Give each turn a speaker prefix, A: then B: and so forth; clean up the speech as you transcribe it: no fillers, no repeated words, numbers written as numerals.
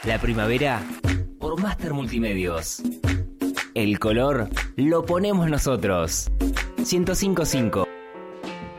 A: La primavera por Master Multimedios. El color lo ponemos nosotros. 105.5